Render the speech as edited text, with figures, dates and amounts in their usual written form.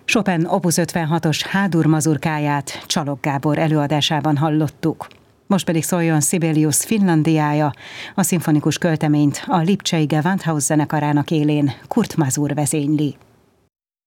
Chopin Opus 56-os H-dur mazurkáját Csalog Gábor előadásában hallottuk. Most pedig szóljon Sibelius Finlandiája, a szimfonikus költeményt a lipcsei Gewandhaus zenekarának élén Kurt Masur vezényli.